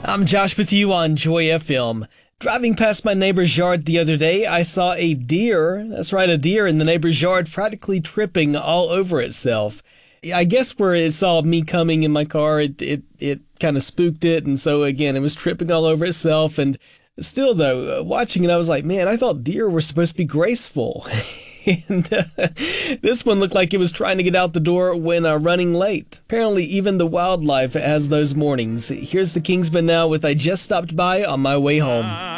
I'm Josh with you on Joy FM. Driving past my neighbor's yard the other day, I saw a deer. That's right, a deer in the neighbor's yard practically tripping all over itself. I guess where it saw me coming in my car, it kind of spooked it, and so again, it was tripping all over itself. And still, though, watching it, I was like, man, I thought deer were supposed to be graceful. And this one looked like it was trying to get out the door when running late. Apparently, even the wildlife has those mornings. Here's the Kingsmen now with I Just Stopped By on My Way Home.